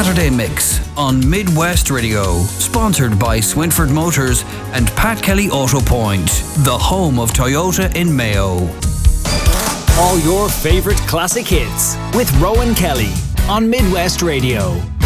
Saturday Mix on Midwest Radio, sponsored by Swinford Motors and Pat Kelly Auto Point, the home of Toyota in Mayo. All your favorite classic hits with Rowan Kelly on Midwest Radio.